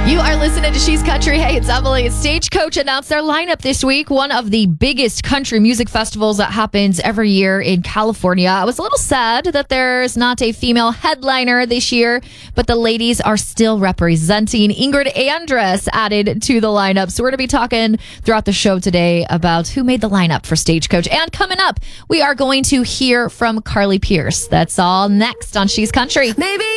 You are listening to She's Country. Hey, it's Emily. Stagecoach announced their lineup this week, one of the biggest country music festivals that happens every year in California. I was a little sad that there's not a female headliner this year, but the ladies are still representing. Ingrid Andress added to the lineup. So we're going to be talking throughout the show today about who made the lineup for Stagecoach. And coming up, we are going to hear from Carly Pearce. That's all next on She's Country. Maybe